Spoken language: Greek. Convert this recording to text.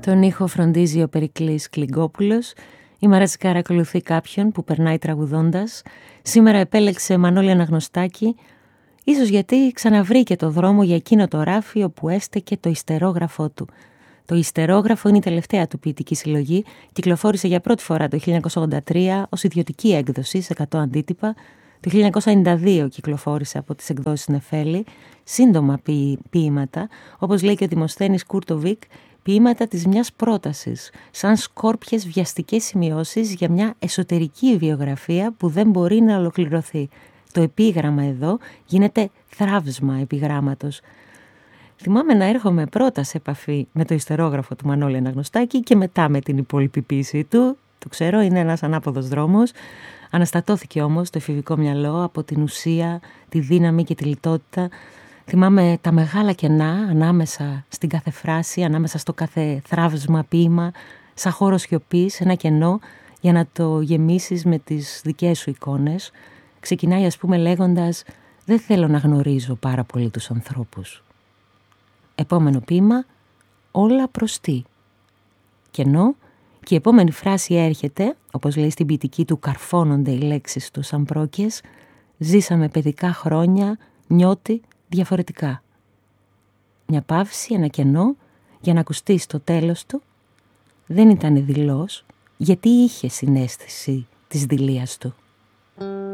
Τον ήχο φροντίζει ο Περικλής Κλιγκόπουλος. Η Μαρατσικάρα ακολουθεί κάποιον που περνάει τραγουδώντας. Σήμερα επέλεξε Μανώλη Αναγνωστάκη, ίσως γιατί ξαναβρήκε το δρόμο για εκείνο το ράφι όπου έστεκε το ιστερόγραφό του. Το ιστερόγραφο είναι η τελευταία του ποιητική συλλογή, κυκλοφόρησε για πρώτη φορά το 1983 ως ιδιωτική έκδοση σε 100 αντίτυπα. Το 1992 κυκλοφόρησε από τις εκδόσεις Νεφέλη, σύντομα ποίηματα, όπως λέει και ο Δημοσθένης Κούρτοβικ, ποίηματα της μιας πρότασης, σαν σκόρπιες βιαστικές σημειώσεις για μια εσωτερική βιογραφία που δεν μπορεί να ολοκληρωθεί. Το επίγραμμα εδώ γίνεται θραύσμα επιγράμματος. Θυμάμαι να έρχομαι πρώτα σε επαφή με το ιστερόγραφο του Μανώλη Αναγνωστάκη και μετά με την υπολοιποποίησή του. Το ξέρω, είναι ένας ανάποδος δρόμος. Αναστατώθηκε όμως το εφηβικό μυαλό από την ουσία, τη δύναμη και τη λιτότητα. Θυμάμαι τα μεγάλα κενά ανάμεσα στην κάθε φράση, ανάμεσα στο κάθε θραύσμα ποίημα, σαν χώρο σιωπής, ένα κενό για να το γεμίσεις με τις δικές σου εικόνες. Ξεκινάει ας πούμε λέγοντας «Δεν θέλω να γνωρίζω πάρα πολύ τους ανθρώπους». Επόμενο ποίημα «Όλα προς τι». Κενό και η επόμενη φράση έρχεται, όπως λέει στην ποιητική του «Καρφώνονται οι λέξεις του σαν πρόκειες», «Ζήσαμε παιδικά χρόνια, νιώτη διαφορετικά». Μια παύση, ένα κενό, για να ακουστεί στο τέλος του. Δεν ήταν δειλός, γιατί είχε συναίσθηση της δειλίας του.